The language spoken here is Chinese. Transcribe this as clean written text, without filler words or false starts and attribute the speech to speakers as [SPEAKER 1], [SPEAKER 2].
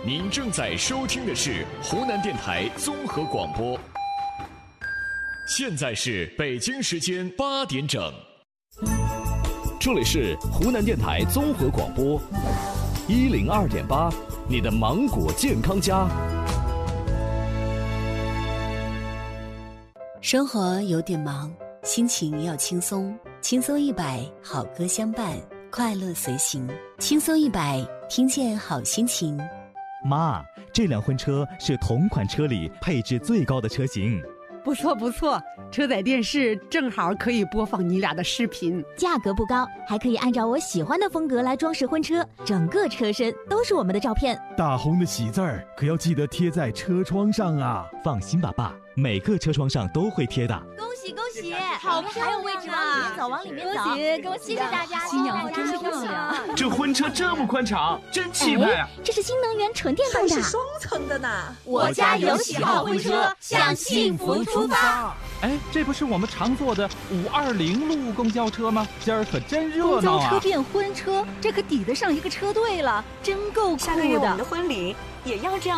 [SPEAKER 1] 您正在收听的是湖南电台综合广播。现在是北京时间8点整，
[SPEAKER 2] 这里是湖南电台综合广播102.8，你的芒果健康家。
[SPEAKER 3] 生活有点忙，心情要轻松，轻松100，好歌相伴，快乐随行。轻松100，听见好心情。
[SPEAKER 4] 妈，这辆婚车是同款车里配置最高的车型。
[SPEAKER 5] 不错不错，车载电视正好可以播放你俩的视频。
[SPEAKER 6] 价格不高，还可以按照我喜欢的风格来装饰婚车，整个车身都是我们的照片。
[SPEAKER 7] 大红的喜字儿可要记得贴在车窗上啊！
[SPEAKER 4] 放心吧，爸，每个车窗上都会贴的。
[SPEAKER 6] 恭喜恭喜，好漂亮啊！还有位置吗？往里面走，恭喜恭喜！谢谢大家，
[SPEAKER 5] 新娘子真漂亮。
[SPEAKER 8] 这婚车这么宽敞，真气派啊！
[SPEAKER 6] 这是新能源纯电动的，
[SPEAKER 9] 还是双层的呢。
[SPEAKER 6] 我家有喜好婚车，向幸福出发。
[SPEAKER 8] 哎，这不是我们常坐的520路公交车吗？今儿可真热闹啊！
[SPEAKER 6] 公交车变婚车，这可抵得上一个车队了，真够酷的。
[SPEAKER 9] 下个月我们的婚礼也要这样。